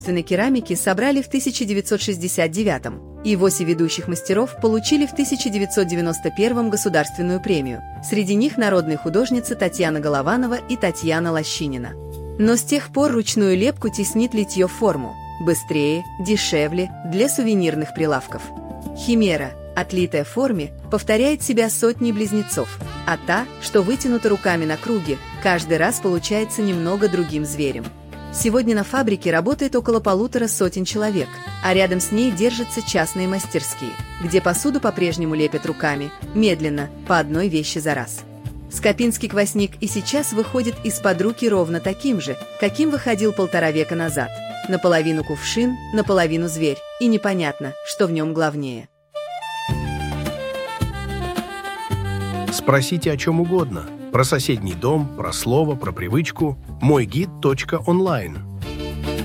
керамики собрали в 1969 и 8 ведущих мастеров получили в 1991 государственную премию. Среди них народные художницы Татьяна Голованова и Татьяна Лощинина. Но с тех пор ручную лепку теснит литье в форму. Быстрее, дешевле, для сувенирных прилавков. Химера, отлитая в форме, повторяет себя сотней близнецов, а та, что вытянута руками на круге, каждый раз получается немного другим зверем. Сегодня на фабрике работает около 150 человек, а рядом с ней держатся частные мастерские, где посуду по-прежнему лепят руками, медленно, по одной вещи за раз. Скопинский квасник и сейчас выходит из-под руки ровно таким же, каким выходил 1,5 века назад. Наполовину кувшин, наполовину зверь, и непонятно, что в нем главнее. Спросите о чем угодно. Про соседний дом, про слово, про привычку. Мойгид.онлайн.